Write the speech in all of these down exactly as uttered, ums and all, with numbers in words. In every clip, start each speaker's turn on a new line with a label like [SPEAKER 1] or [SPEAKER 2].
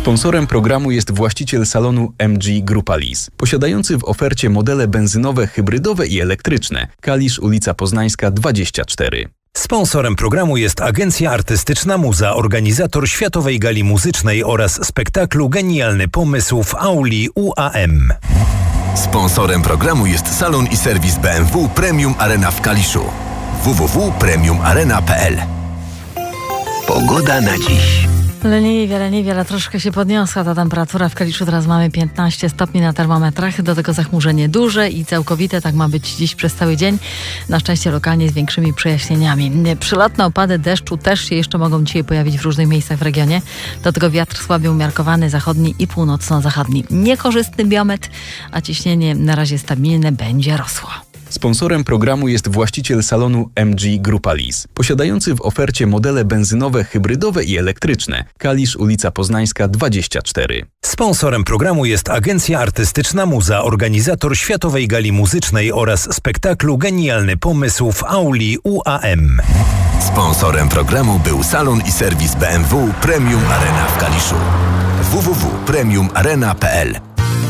[SPEAKER 1] Sponsorem programu jest właściciel salonu M G Grupa Lease, posiadający w ofercie modele benzynowe, hybrydowe i elektryczne. Kalisz, ulica Poznańska dwadzieścia cztery.
[SPEAKER 2] Sponsorem programu jest Agencja Artystyczna Muza, organizator Światowej Gali Muzycznej oraz spektaklu Genialny Pomysł w auli U A M.
[SPEAKER 3] Sponsorem programu jest salon i serwis B M W Premium Arena w Kaliszu. w w w kropka premium arena kropka p l. Pogoda na dziś.
[SPEAKER 4] Leniwie, leniwie, ale troszkę się podniosła ta temperatura. W Kaliszu teraz mamy piętnaście stopni na termometrach. Do tego zachmurzenie duże i całkowite. Tak ma być dziś przez cały dzień. Na szczęście lokalnie z większymi przejaśnieniami. Przelotne opady deszczu też się jeszcze mogą dzisiaj pojawić w różnych miejscach w regionie. Do tego wiatr słabie umiarkowany, zachodni i północno-zachodni. Niekorzystny biometr, a ciśnienie na razie stabilne będzie rosło.
[SPEAKER 1] Sponsorem programu jest właściciel salonu M G Grupa Lease, posiadający w ofercie modele benzynowe, hybrydowe i elektryczne. Kalisz, ulica Poznańska dwadzieścia cztery.
[SPEAKER 2] Sponsorem programu jest Agencja Artystyczna Muza, organizator Światowej Gali Muzycznej oraz spektaklu Genialny Pomysł w auli U A M.
[SPEAKER 3] Sponsorem programu był salon i serwis B M W Premium Arena w Kaliszu. w w w kropka premium arena kropka p l.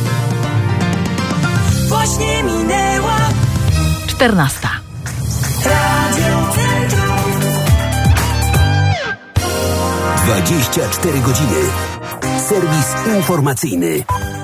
[SPEAKER 5] Właśnie minęła
[SPEAKER 4] czternasta.
[SPEAKER 5] Radio Centrum.
[SPEAKER 6] dwadzieścia cztery godziny. Serwis informacyjny.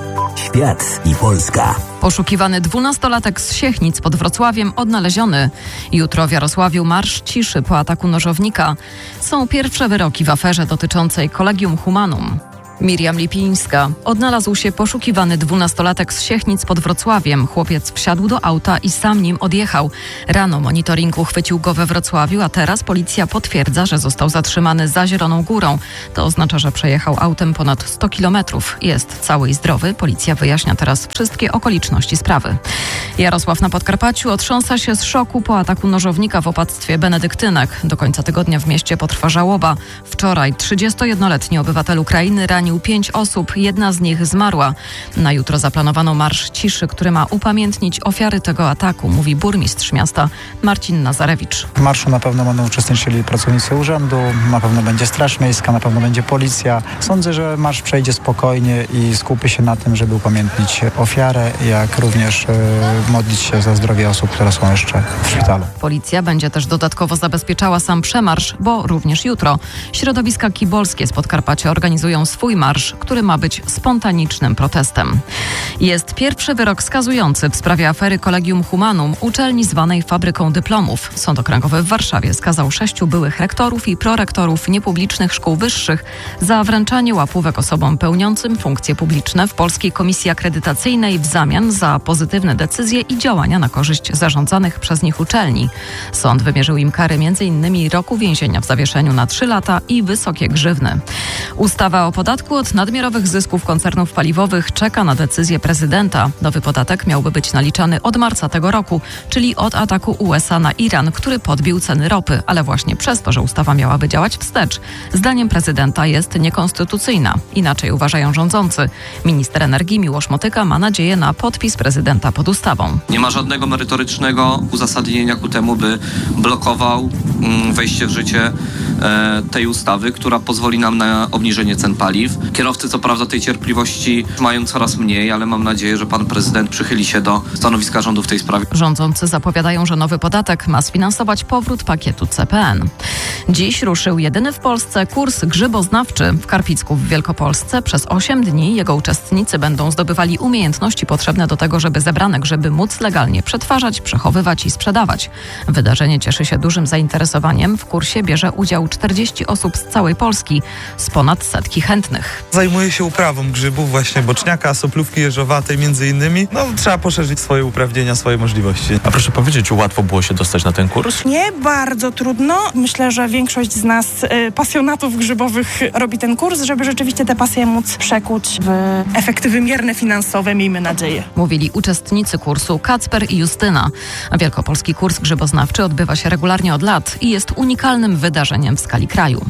[SPEAKER 6] Świat i Polska.
[SPEAKER 7] Poszukiwany dwunastolatek z Siechnic pod Wrocławiem odnaleziony. Jutro w Jarosławiu marsz ciszy po ataku nożownika. Są pierwsze wyroki w aferze dotyczącej Collegium Humanum. Miriam Lipińska. Odnalazł się poszukiwany dwunastolatek z Siechnic pod Wrocławiem. Chłopiec wsiadł do auta i sam nim odjechał. Rano monitoring uchwycił go we Wrocławiu, a teraz policja potwierdza, że został zatrzymany za Zieloną Górą. To oznacza, że przejechał autem ponad sto kilometrów. Jest cały i zdrowy. Policja wyjaśnia teraz wszystkie okoliczności sprawy. Jarosław na Podkarpaciu otrząsa się z szoku po ataku nożownika w opactwie benedyktynek. Do końca tygodnia w mieście potrwa żałoba. Wczoraj trzydziestojednoletni obywatel Ukrainy ranił pięć osób, jedna z nich zmarła. Na jutro zaplanowano marsz ciszy, który ma upamiętnić ofiary tego ataku, mówi burmistrz miasta Marcin Nazarewicz.
[SPEAKER 8] W marszu na pewno będą uczestniczyli pracownicy urzędu, na pewno będzie Straż Miejska, na pewno będzie policja. Sądzę, że marsz przejdzie spokojnie i skupi się na tym, żeby upamiętnić ofiarę, jak również y, modlić się za zdrowie osób, które są jeszcze w szpitalu.
[SPEAKER 7] Policja będzie też dodatkowo zabezpieczała sam przemarsz, bo również jutro środowiska kibolskie z Podkarpacia organizują swój marsz, który ma być spontanicznym protestem. Jest pierwszy wyrok skazujący w sprawie afery Collegium Humanum, uczelni zwanej fabryką dyplomów. Sąd Okręgowy w Warszawie skazał sześciu byłych rektorów i prorektorów niepublicznych szkół wyższych za wręczanie łapówek osobom pełniącym funkcje publiczne w Polskiej Komisji Akredytacyjnej w zamian za pozytywne decyzje i działania na korzyść zarządzanych przez nich uczelni. Sąd wymierzył im kary między innymi roku więzienia w zawieszeniu na trzy lata i wysokie grzywny. Ustawa o podatku od nadmiarowych zysków koncernów paliwowych czeka na decyzję prezydenta. Nowy podatek miałby być naliczany od marca tego roku, czyli od ataku U S A na Iran, który podbił ceny ropy, ale właśnie przez to, że ustawa miałaby działać wstecz. Zdaniem prezydenta jest niekonstytucyjna. Inaczej uważają rządzący. Minister energii Miłosz Motyka ma nadzieję na podpis prezydenta pod ustawą.
[SPEAKER 9] Nie ma żadnego merytorycznego uzasadnienia ku temu, by blokował mm, wejście w życie e, tej ustawy, która pozwoli nam na obniżenie cen paliw. Kierowcy co prawda tej cierpliwości mają coraz mniej, ale mam nadzieję, że pan prezydent przychyli się do stanowiska rządu w tej sprawie.
[SPEAKER 7] Rządzący zapowiadają, że nowy podatek ma sfinansować powrót pakietu C P N. Dziś ruszył jedyny w Polsce kurs grzyboznawczy w Karpicku w Wielkopolsce. Przez osiem dni jego uczestnicy będą zdobywali umiejętności potrzebne do tego, żeby zebrane grzyby móc legalnie przetwarzać, przechowywać i sprzedawać. Wydarzenie cieszy się dużym zainteresowaniem. W kursie bierze udział czterdzieści osób z całej Polski, z ponad setki chętnych.
[SPEAKER 10] Zajmuję się uprawą grzybów, właśnie boczniaka, soplówki jeżowatej między innymi. No, trzeba poszerzyć swoje uprawnienia, swoje możliwości.
[SPEAKER 11] A proszę powiedzieć, czy łatwo było się dostać na ten kurs?
[SPEAKER 12] Nie, bardzo trudno. Myślę, że większość z nas y, pasjonatów grzybowych robi ten kurs, żeby rzeczywiście te pasje móc przekuć w efekty wymierne finansowe, miejmy nadzieję.
[SPEAKER 7] Mówili uczestnicy kursu Kacper i Justyna. Wielkopolski kurs grzyboznawczy odbywa się regularnie od lat i jest unikalnym wydarzeniem w skali kraju.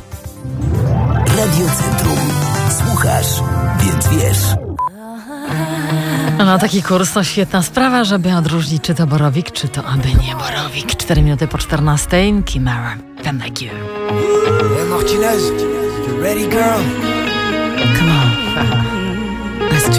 [SPEAKER 6] Radio Centrum. Słuchasz, więc wiesz.
[SPEAKER 4] No taki kurs to świetna sprawa, żeby odróżnić, czy to borowik, czy to aby nie borowik. Cztery minuty po czternastej. Kimara, Femme Like You.
[SPEAKER 13] Hey Martinez, you ready girl?